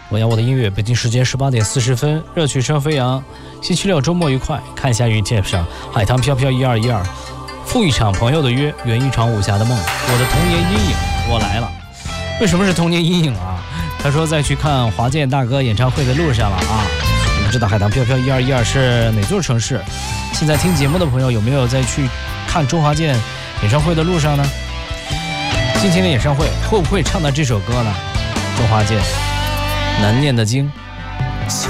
我要我的音乐，北京时间18:40，热曲声飞扬。星期六周末愉快，看一下云帖上，海棠飘飘1212，赴一场朋友的约，圆一场武侠的梦。我的童年阴影，我来了。为什么是童年阴影啊？他说在去看华健大哥演唱会的路上了啊。你们知道海棠飘飘1212是哪座城市？现在听节目的朋友有没有在去看周华健演唱会的路上呢？今天的演唱会会不会唱到这首歌呢？周华健难念的经。